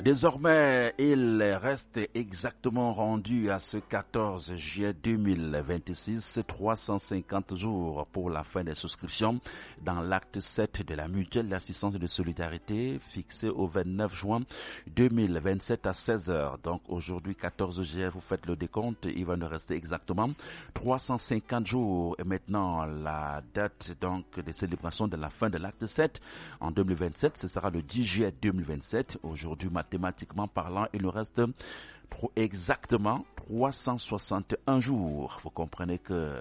Désormais, il reste exactement rendu à ce 14 juillet 2026, 350 jours pour la fin des souscriptions dans l'acte 7 de la mutuelle d'assistance et de solidarité fixé au 29 juin 2027 à 16 heures. Donc aujourd'hui 14 juillet, vous faites le décompte, il va nous rester exactement 350 jours. Et maintenant, la date donc des célébrations de la fin de l'acte 7 en 2027, ce sera le 10 juillet 2027. Aujourd'hui, mathématiquement parlant, il nous reste exactement 361 jours. Vous comprenez que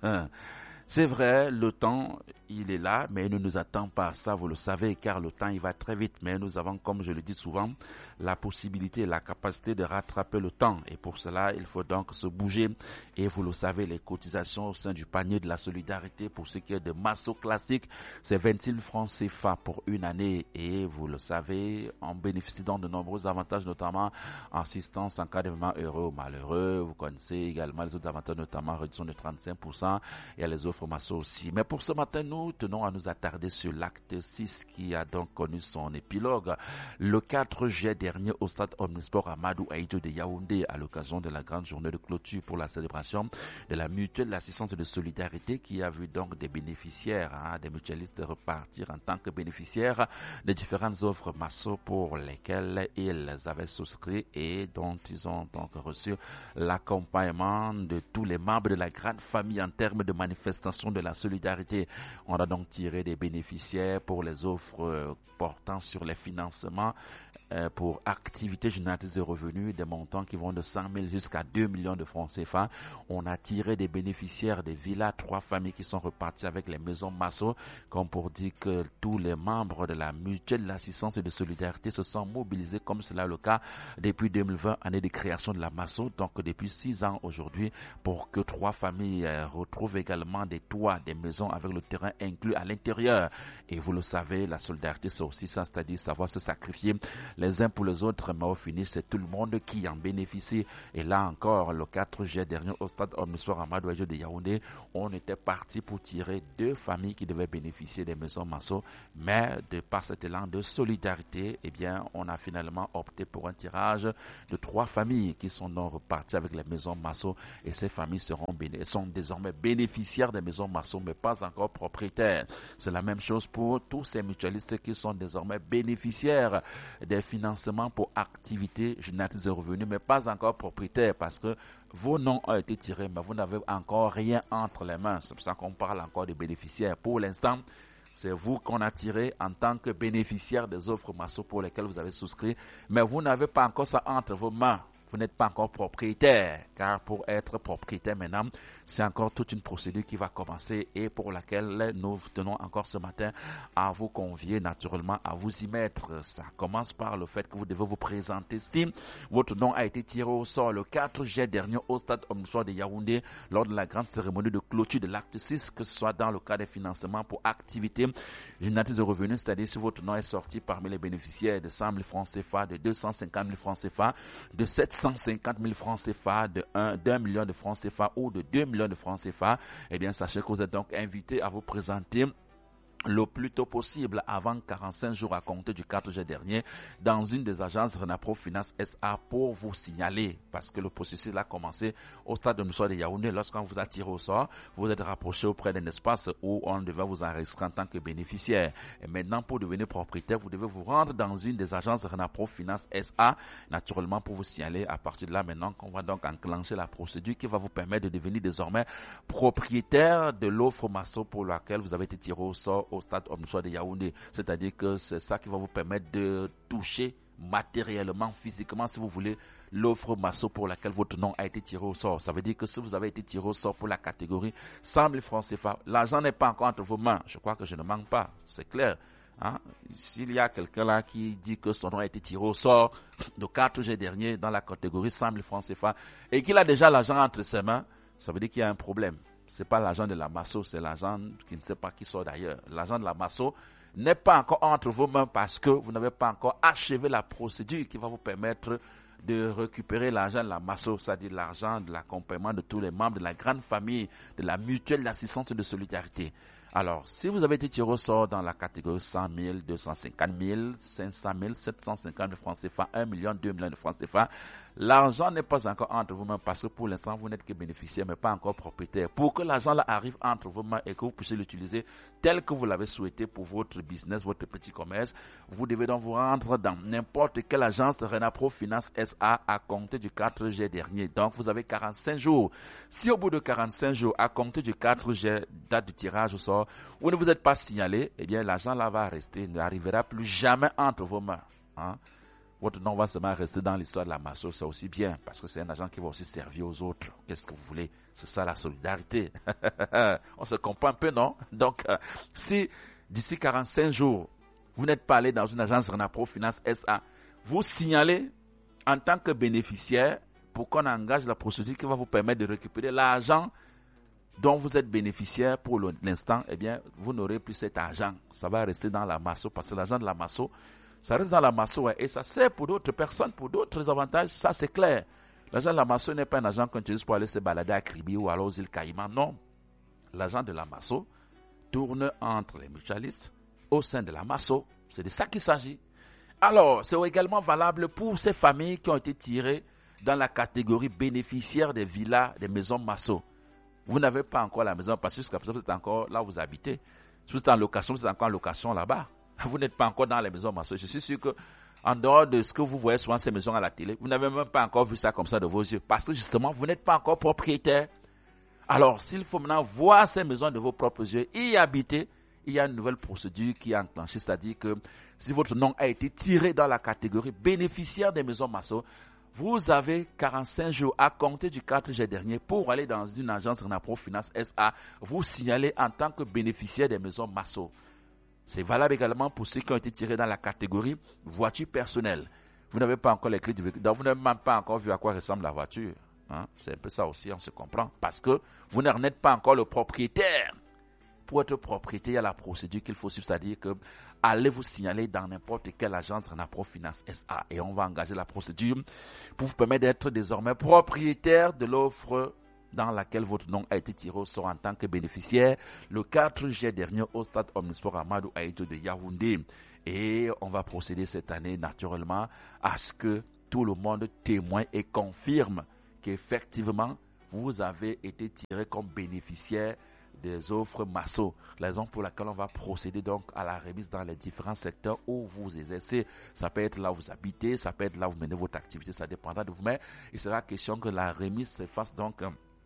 c'est vrai, le temps, il est là, mais il ne nous attend pas. Ça, vous le savez, car le temps, il va très vite. Mais nous avons, comme je le dis souvent, la possibilité, la capacité de rattraper le temps. Et pour cela, il faut donc se bouger. Et vous le savez, les cotisations au sein du panier de la solidarité, pour ce qui est de Masso classique, c'est 26 000 francs CFA pour une année. Et vous le savez, on bénéficie donc de nombreux avantages, notamment assistance en cas d'événement heureux ou malheureux. Vous connaissez également les autres avantages, notamment réduction de 35%. Il y a les offres Masso aussi. Mais pour ce matin, nous tenons à nous attarder sur l'acte 6 qui a donc connu son épilogue le 4 juillet dernier au stade Omnisport Amadou Ahidjo de Yaoundé à l'occasion de la grande journée de clôture pour la célébration de la mutuelle d'assistance et de solidarité qui a vu donc des bénéficiaires, des mutualistes repartir en tant que bénéficiaires de différentes offres Masso pour lesquelles ils avaient souscrit et dont ils ont donc reçu l'accompagnement de tous les membres de la grande famille en termes de manifestation de la solidarité. On a donc tiré des bénéficiaires pour les offres portant sur les financements pour activités génératrices de revenus, des montants qui vont de 100 000 jusqu'à 2 millions de francs CFA. On a tiré des bénéficiaires des villas, 3 familles qui sont reparties avec les maisons Masso, comme pour dire que tous les membres de la mutuelle d'assistance et de solidarité se sont mobilisés, comme cela est le cas depuis 2020, année de création de la Masso, donc depuis 6 ans aujourd'hui, pour que 3 familles retrouvent également des toits, des maisons avec le terrain inclus à l'intérieur. Et vous le savez, la solidarité c'est aussi ça, c'est-à-dire savoir se sacrifier les uns pour les autres, mais au final, c'est tout le monde qui en bénéficie. Et là encore, le 4 juillet dernier, au stade Omnisport Amadou Ahidjo de Yaoundé, on était parti pour tirer 2 familles qui devaient bénéficier des maisons Masso, mais de par cet élan de solidarité, eh bien, on a finalement opté pour un tirage de 3 familles qui sont donc reparties avec les maisons Masso, et ces familles sont désormais bénéficiaires des maisons Masso, mais pas encore propriétaires. C'est la même chose pour tous ces mutualistes qui sont désormais bénéficiaires des financements pour activités génératrices de revenus, mais pas encore propriétaires, parce que vos noms ont été tirés, mais vous n'avez encore rien entre les mains. C'est pour ça qu'on parle encore des bénéficiaires. Pour l'instant, c'est vous qu'on a tiré en tant que bénéficiaire des offres Masso pour lesquelles vous avez souscrit, mais vous n'avez pas encore ça entre vos mains. Vous n'êtes pas encore propriétaire, car pour être propriétaire maintenant, c'est encore toute une procédure qui va commencer et pour laquelle nous tenons encore ce matin à vous convier naturellement à vous y mettre. Ça commence par le fait que vous devez vous présenter si votre nom a été tiré au sort le 4 juillet dernier au stade Omnisport de Yaoundé lors de la grande cérémonie de clôture de l'acte 6, que ce soit dans le cas des financements pour activités génératrices de revenus, c'est-à-dire si votre nom est sorti parmi les bénéficiaires de 100 000 francs CFA, de 250 000 francs CFA, de 750 000 francs CFA, d'1 million de francs CFA ou de 2 millions de francs CFA, eh bien, sachez que vous êtes donc invité à vous présenter le plus tôt possible, avant 45 jours à compter du 4 juillet dernier, dans une des agences Renapro Finance SA pour vous signaler, parce que le processus a commencé au stade de Omnisport de Yaoundé. Lorsqu'on vous a tiré au sort, vous êtes rapproché auprès d'un espace où on devait vous enregistrer en tant que bénéficiaire. Et maintenant, pour devenir propriétaire, vous devez vous rendre dans une des agences Renapro Finance SA, naturellement pour vous signaler. À partir de là, maintenant, qu'on va donc enclencher la procédure qui va vous permettre de devenir désormais propriétaire de l'offre Masso pour laquelle vous avez été tiré au sort au stade Omnisport de Yaoundé. C'est-à-dire que c'est ça qui va vous permettre de toucher matériellement, physiquement, si vous voulez, l'offre Masso pour laquelle votre nom a été tiré au sort. Ça veut dire que si vous avez été tiré au sort pour la catégorie 100 000 francs CFA, l'argent n'est pas encore entre vos mains. Je crois que je ne manque pas. C'est clair. S'il y a quelqu'un là qui dit que son nom a été tiré au sort le 4 juillet dernier dans la catégorie 100 000 francs CFA et qu'il a déjà l'argent entre ses mains, ça veut dire qu'il y a un problème. C'est pas l'argent de la Masso, c'est l'argent qui ne sait pas qui sort d'ailleurs. L'argent de la Masso n'est pas encore entre vos mains parce que vous n'avez pas encore achevé la procédure qui va vous permettre de récupérer l'argent de la Masso, c'est-à-dire l'argent de l'accompagnement de tous les membres de la grande famille de la mutuelle d'assistance et de solidarité. Alors, si vous avez été tiré au sort dans la catégorie 100 000, 250 000, 500 000, 750 000 francs CFA, 1 million, 2 millions de francs CFA, l'argent n'est pas encore entre vos mains parce que pour l'instant, vous n'êtes que bénéficiaire, mais pas encore propriétaire. Pour que l'argent là arrive entre vos mains et que vous puissiez l'utiliser tel que vous l'avez souhaité pour votre business, votre petit commerce, vous devez donc vous rendre dans n'importe quelle agence Renapro Finance SA à compter du 4 juillet dernier. Donc, vous avez 45 jours. Si au bout de 45 jours, à compter du 4 juillet, date du tirage au sort, vous ne vous êtes pas signalé, eh bien, l'argent là va rester, n'arrivera plus jamais entre vos mains. Hein? Votre nom va seulement rester dans l'histoire de la Masso, c'est aussi bien, parce que c'est un agent qui va aussi servir aux autres. Qu'est-ce que vous voulez? C'est ça la solidarité. On se comprend un peu, non? Donc, si d'ici 45 jours, vous n'êtes pas allé dans une agence Renapro Finance SA, vous signalez en tant que bénéficiaire pour qu'on engage la procédure qui va vous permettre de récupérer l'argent dont vous êtes bénéficiaire pour l'instant, eh bien, vous n'aurez plus cet argent. Ça va rester dans la Masso, parce que l'argent de la Masso, ça reste dans la Masso, et ça sert pour d'autres personnes, pour d'autres avantages, ça c'est clair. L'argent de la Masso n'est pas un argent qu'on utilise pour aller se balader à Kribi ou alors aux îles Caïmans, non. L'argent de la Masso tourne entre les mutualistes au sein de la Masso. C'est de ça qu'il s'agit. Alors, c'est également valable pour ces familles qui ont été tirées dans la catégorie bénéficiaire des villas, des maisons Masso. Vous n'avez pas encore la maison parce que jusqu'à présent, vous êtes encore là où vous habitez. Si vous êtes en location, vous êtes encore en location là-bas. Vous n'êtes pas encore dans les maisons Masso. Je suis sûr que, en dehors de ce que vous voyez souvent ces maisons à la télé, vous n'avez même pas encore vu ça comme ça de vos yeux. Parce que justement, vous n'êtes pas encore propriétaire. Alors, s'il faut maintenant voir ces maisons de vos propres yeux, y habiter, il y a une nouvelle procédure qui est enclenchée. C'est-à-dire que si votre nom a été tiré dans la catégorie bénéficiaire des maisons Masso, vous avez 45 jours à compter du 4 juillet dernier pour aller dans une agence Renapro Finance SA, vous signaler en tant que bénéficiaire des maisons Masso. C'est valable également pour ceux qui ont été tirés dans la catégorie voiture personnelle. Vous n'avez pas encore les clés du véhicule, donc vous n'avez même pas encore vu à quoi ressemble la voiture. Hein? C'est un peu ça aussi, on se comprend. Parce que vous n'en êtes pas encore le propriétaire. Pour être propriétaire, il y a la procédure qu'il faut suivre, c'est-à-dire que allez vous signaler dans n'importe quelle agence Renapro Finance SA et on va engager la procédure pour vous permettre d'être désormais propriétaire de l'offre dans laquelle votre nom a été tiré au sort en tant que bénéficiaire le 4 juillet dernier au stade Omnisport Amadou Ahidjo de Yaoundé. Et on va procéder cette année naturellement à ce que tout le monde témoigne et confirme qu'effectivement vous avez été tiré comme bénéficiaire des offres Masso, raison pour laquelle on va procéder donc à la remise dans les différents secteurs où vous exercez. Ça peut être là où vous habitez, ça peut être là où vous menez votre activité, ça dépendra de vous, mais il sera question que la remise se fasse donc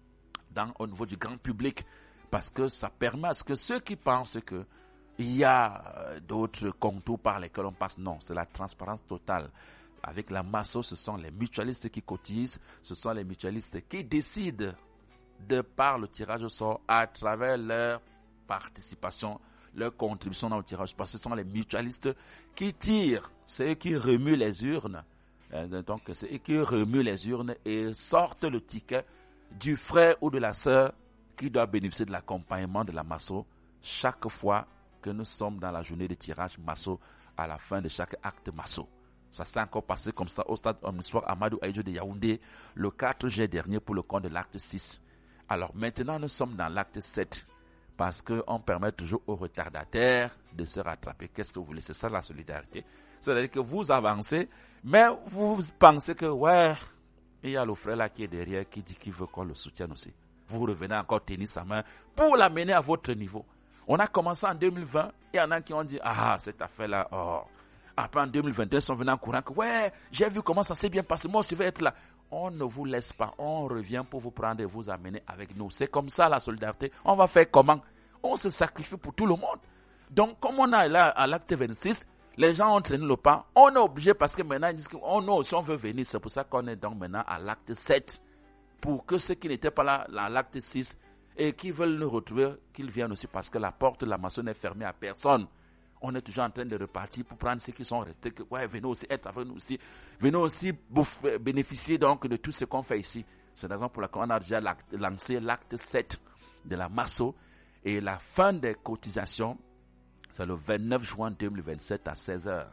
au niveau du grand public, parce que ça permet à ce que ceux qui pensent que il y a d'autres contours par lesquels on passe, non, c'est la transparence totale. Avec la Masso, ce sont les mutualistes qui cotisent, ce sont les mutualistes qui décident de par le tirage au sort à travers leur participation, leur contribution dans le tirage, parce que ce sont les mutualistes qui tirent, c'est eux qui remuent les urnes. Donc c'est eux qui remuent les urnes et sortent le ticket du frère ou de la sœur qui doit bénéficier de l'accompagnement de la Masso chaque fois que nous sommes dans la journée de tirage Masso à la fin de chaque acte Masso. Ça s'est encore passé comme ça au stade Omnisport Amadou Ahidjo de Yaoundé le 4 juillet dernier pour le compte de l'acte 6. Alors maintenant, nous sommes dans l'acte 7 parce qu'on permet toujours aux retardataires de se rattraper. Qu'est-ce que vous voulez? C'est ça la solidarité. C'est-à-dire que vous avancez, mais vous pensez que, ouais, il y a le frère là qui est derrière qui dit qu'il veut qu'on le soutienne aussi. Vous revenez encore tenir sa main pour l'amener à votre niveau. On a commencé en 2020, il y en a qui ont dit, ah, cette affaire-là, oh. Après en 2021, ils sont venus en courant que, ouais, j'ai vu comment ça s'est bien passé, moi aussi je vais être là. On ne vous laisse pas, on revient pour vous prendre et vous amener avec nous. C'est comme ça la solidarité. On va faire comment? On se sacrifie pour tout le monde. Donc, comme on a là à l'acte 26, les gens ont traîné le pas. On est obligé parce que maintenant, ils disent qu'on si on veut venir. C'est pour ça qu'on est donc maintenant à l'acte 7. Pour que ceux qui n'étaient pas là à l'acte 6 et qui veulent nous retrouver, qu'ils viennent aussi parce que la porte de la Masso n'est fermée à personne. On est toujours en train de repartir pour prendre ceux qui sont restés. Ouais, venez aussi être avec nous aussi. Venez aussi bénéficier donc de tout ce qu'on fait ici. C'est la raison pour laquelle on a déjà lancé l'acte 7 de la Masso. Et la fin des cotisations, c'est le 29 juin 2027 à 16h.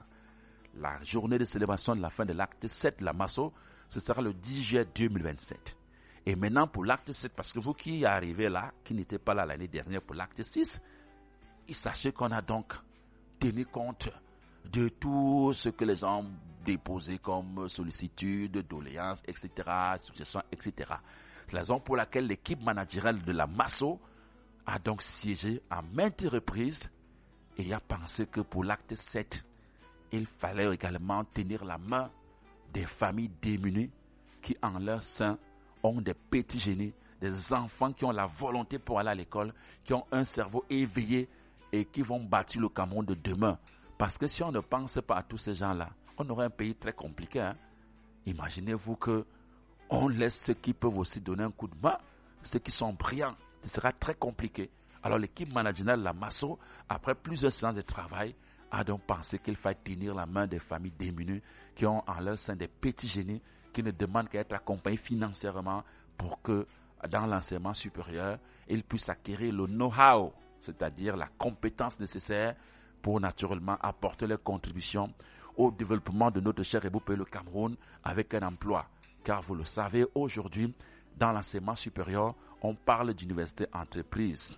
La journée de célébration de la fin de l'acte 7 de la Masso, ce sera le 10 juillet 2027. Et maintenant pour l'acte 7, parce que vous qui arrivez là, qui n'étiez pas là l'année dernière pour l'acte 6, sachez qu'on a donc tenu compte de tout ce que les gens ont déposé comme sollicitude, doléances, etc., suggestions, etc. C'est la raison pour laquelle l'équipe managériale de la MASSO a donc siégé à maintes reprises et a pensé que pour l'acte 7, il fallait également tenir la main des familles démunies qui en leur sein ont des petits génies, des enfants qui ont la volonté pour aller à l'école, qui ont un cerveau éveillé et qui vont bâtir le Cameroun de demain. Parce que si on ne pense pas à tous ces gens-là, on aurait un pays très compliqué. Hein? Imaginez-vous qu'on laisse ceux qui peuvent aussi donner un coup de main, ceux qui sont brillants. Ce sera très compliqué. Alors l'équipe managériale de la MASSO, après plusieurs séances de travail, a donc pensé qu'il fallait tenir la main des familles démunies qui ont en leur sein des petits génies qui ne demandent qu'à être accompagnés financièrement pour que dans l'enseignement supérieur, ils puissent acquérir le know-how, c'est-à-dire la compétence nécessaire pour naturellement apporter leur contribution au développement de notre cher et beau pays, le Cameroun, avec un emploi. Car vous le savez, aujourd'hui, dans l'enseignement supérieur, on parle d'université entreprise.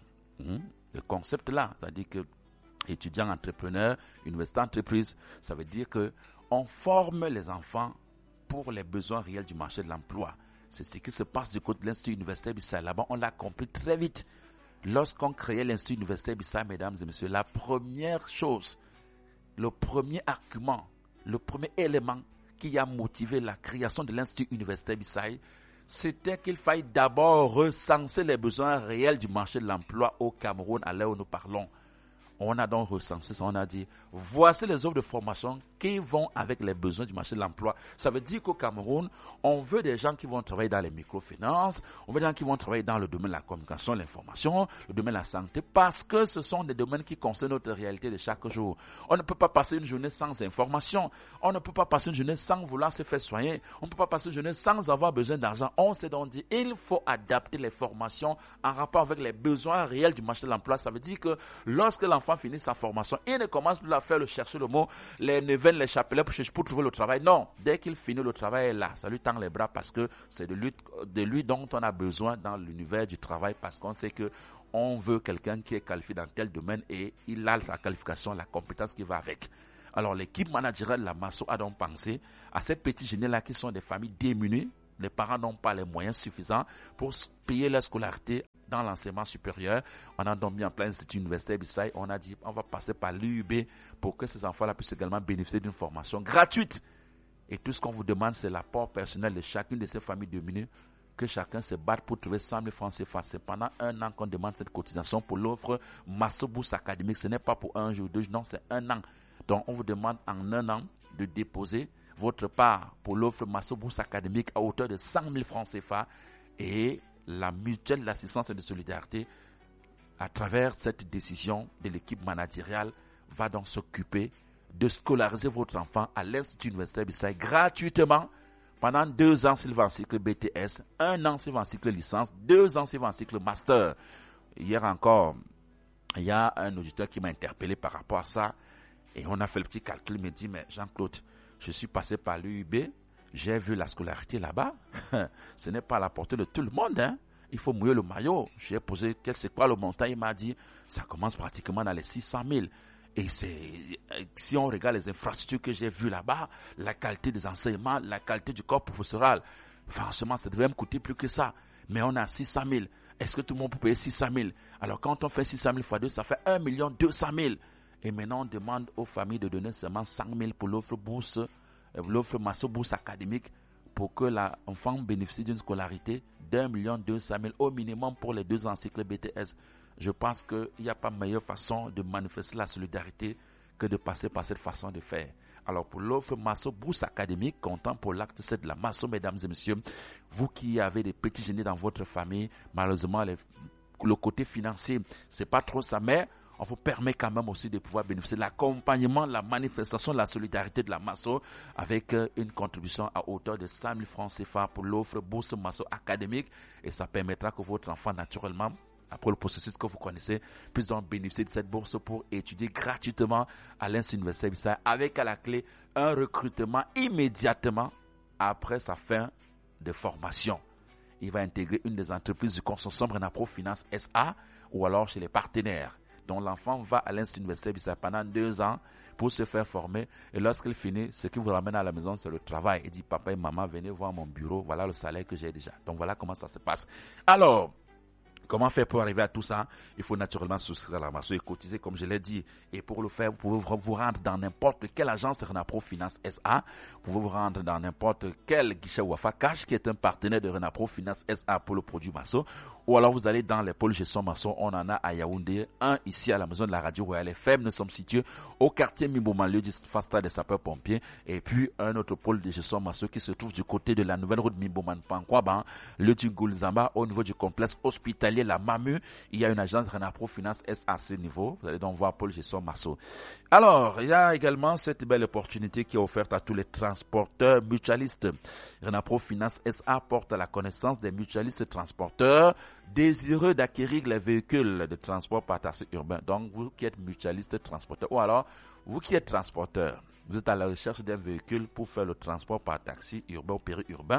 Le concept là, c'est-à-dire que étudiants entrepreneurs, université entreprise, ça veut dire que on forme les enfants pour les besoins réels du marché de l'emploi. C'est ce qui se passe du côté de l'Institut universitaire Bissau. Là-bas, on l'a compris très vite. Lorsqu'on créait l'Institut universitaire Bissau, mesdames et messieurs, la première chose, le premier argument, le premier élément qui a motivé la création de l'Institut universitaire Bissau, c'était qu'il fallait d'abord recenser les besoins réels du marché de l'emploi au Cameroun à l'heure où nous parlons. On a donc recensé ça, on a dit, voici les offres de formation qui vont avec les besoins du marché de l'emploi. Ça veut dire qu'au Cameroun, on veut des gens qui vont travailler dans les microfinances, on veut des gens qui vont travailler dans le domaine de la communication, l'information, le domaine de la santé, parce que ce sont des domaines qui concernent notre réalité de chaque jour. On ne peut pas passer une journée sans information, on ne peut pas passer une journée sans vouloir se faire soigner, on ne peut pas passer une journée sans avoir besoin d'argent. On s'est donc dit, il faut adapter les formations en rapport avec les besoins réels du marché de l'emploi. Ça veut dire que lorsque l'enfant finit sa formation, il ne commence plus à faire le chercher le mot, les neuvaines, les chapelets pour trouver le travail. Non, dès qu'il finit le travail est là. Ça lui tend les bras parce que c'est de lui dont on a besoin dans l'univers du travail, parce qu'on sait que on veut quelqu'un qui est qualifié dans tel domaine et il a la qualification, la compétence qui va avec. Alors l'équipe managériale de la MASSO a donc pensé à ces petits génies-là qui sont des familles démunies. Les parents n'ont pas les moyens suffisants pour payer leur scolarité dans l'enseignement supérieur. On a donc mis en place l'Institut universitaire Bissau. On a dit on va passer par l'UUB pour que ces enfants-là puissent également bénéficier d'une formation gratuite. Et tout ce qu'on vous demande, c'est l'apport personnel de chacune de ces familles démunies, que chacun se batte pour trouver 100 000 francs CFA. C'est pendant un an qu'on demande cette cotisation pour l'offre MASSO Bourse Académique. Ce n'est pas pour un jour, 2 jours, non, c'est un an. Donc on vous demande en un an de déposer votre part pour l'offre MASSO Bourse Académique à hauteur de 100 000 francs CFA, et la mutuelle d'assistance et de solidarité, à travers cette décision de l'équipe managériale, va donc s'occuper de scolariser votre enfant à l'Institut universitaire Bissau gratuitement pendant 2 ans s'il va en cycle BTS, 1 an s'il va en cycle licence, 2 ans s'il va en cycle master. Hier encore, il y a un auditeur qui m'a interpellé par rapport à ça, et on a fait le petit calcul. Il me dit, mais Jean-Claude, je suis passé par l'UIB, j'ai vu la scolarité là-bas. Ce n'est pas à la portée de tout le monde, hein. Il faut mouiller le maillot. J'ai posé, c'est quoi le montant? Il m'a dit, ça commence pratiquement dans les 600 000. Et si on regarde les infrastructures que j'ai vues là-bas, la qualité des enseignements, la qualité du corps professoral, franchement, ça devrait me coûter plus que ça. Mais on a 600 000. Est-ce que tout le monde peut payer 600 000? Alors quand on fait 600 000 fois 2, ça fait 1 200 000. Et maintenant, on demande aux familles de donner seulement 100 000 pour l'offre bourse, l'offre MASSO Bourse Académique, pour que l'enfant bénéficie d'une scolarité d'1 200 000 au minimum pour les 2 ans cycle BTS. Je pense qu'il n'y a pas meilleure façon de manifester la solidarité que de passer par cette façon de faire. Alors pour l'offre MASSO Bourse Académique, comptant pour l'acte 7 de la MASSO, mesdames et messieurs, vous qui avez des petits génies dans votre famille, malheureusement le côté financier, c'est pas trop ça, mais on vous permet quand même aussi de pouvoir bénéficier de l'accompagnement, de la manifestation de la solidarité de la MASSO avec une contribution à hauteur de 100 000 francs CFA pour l'offre Bourse MASSO Académique, et ça permettra que votre enfant, naturellement, après le processus que vous connaissez, puisse donc bénéficier de cette bourse pour étudier gratuitement à l'Institut universitaire Bissau, avec à la clé un recrutement immédiatement après sa fin de formation. Il va intégrer une des entreprises du consortium Renapro Finance SA ou alors chez les partenaires. Donc l'enfant va à l'Institut universitaire Bissau pendant 2 ans pour se faire former. Et lorsqu'il finit, ce qui vous ramène à la maison, c'est le travail. Il dit, papa et maman, venez voir mon bureau. Voilà le salaire que j'ai déjà. Donc voilà comment ça se passe. Alors, comment faire pour arriver à tout ça? Il faut naturellement souscrire à la Masso et cotiser, comme je l'ai dit. Et pour le faire, vous pouvez vous rendre dans n'importe quelle agence Renapro Finance SA. Vous pouvez vous rendre dans n'importe quel guichet Wafa Cash, qui est un partenaire de Renapro Finance SA pour le produit Masso. Ou alors vous allez dans les pôles gestion Masso. On en a à Yaoundé, un ici à la maison de la radio Royal FM. Nous sommes situés au quartier Mibouman, lieu du Fasta des sapeurs-pompiers. Et puis un autre pôle de gestion Masso qui se trouve du côté de la nouvelle route Mibouman Pankwaban, lieu du Goulzamba, au niveau du complexe hospitalier La Mamu. Il y a une agence Renapro Finance SA à ce niveau. Vous allez donc voir Paul Gesson Masso. Alors, il y a également cette belle opportunité qui est offerte à tous les transporteurs mutualistes. Renapro Finance SA porte à la connaissance des mutualistes transporteurs désireux d'acquérir les véhicules de transport par taxi urbain. Donc, vous qui êtes mutualiste transporteur, ou alors, vous qui êtes transporteur, vous êtes à la recherche d'un véhicule pour faire le transport par taxi urbain ou périurbain.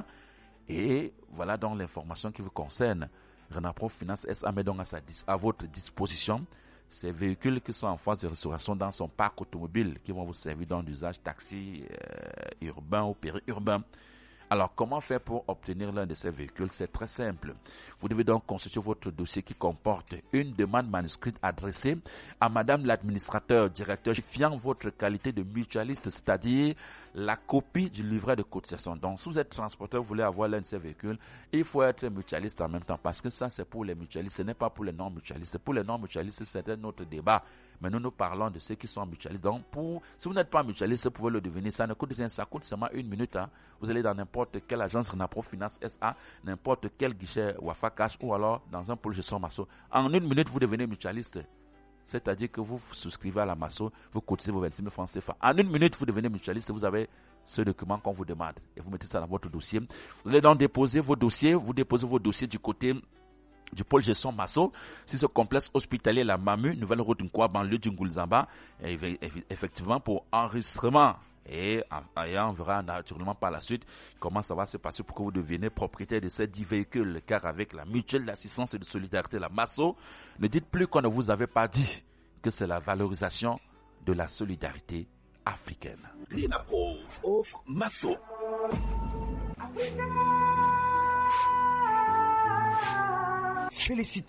Et voilà donc l'information qui vous concerne. Renapro Finance SA met donc à votre disposition ces véhicules qui sont en phase de restauration dans son parc automobile, qui vont vous servir dans l'usage taxi urbain ou périurbain. Alors, comment faire pour obtenir l'un de ces véhicules? C'est très simple. Vous devez donc constituer votre dossier qui comporte une demande manuscrite adressée à Madame l'administrateur directeur, justifiant votre qualité de mutualiste, c'est-à-dire la copie du livret de cotisation. Donc, si vous êtes transporteur, vous voulez avoir l'un de ces véhicules, il faut être mutualiste en même temps, parce que ça, c'est pour les mutualistes, ce n'est pas pour les non-mutualistes. Pour les non-mutualistes, c'est un autre débat. Mais nous parlons de ceux qui sont mutualistes. Donc, si vous n'êtes pas mutualiste, vous pouvez le devenir. Ça ne coûte rien, ça coûte seulement 1 minute. Vous allez dans n'importe quelle agence Renapro Finance SA, n'importe quel guichet Wafa Cash, ou alors dans un pôle gestion Masso. En 1 minute, vous devenez mutualiste. C'est-à-dire que vous souscrivez à la Masso, vous cotisez vos 26 000 francs CFA. En 1 minute, vous devenez mutualiste, vous avez ce document qu'on vous demande. Et vous mettez ça dans votre dossier. Vous allez donc déposer vos dossiers. Vous déposez vos dossiers du côté du pôle gestion Masso, si ce complexe hospitalier La Mamu, nouvelle route Nkwa, banlieue du Ngoulzamba, effectivement pour enregistrement. Et on verra naturellement par la suite comment ça va se passer pour que vous deveniez propriétaire de ces 10 véhicules. Car avec la mutuelle d'assistance et de solidarité, la Masso, ne dites plus qu'on ne vous avait pas dit que c'est la valorisation de la solidarité africaine. Renapro offre Masso. Félicitations.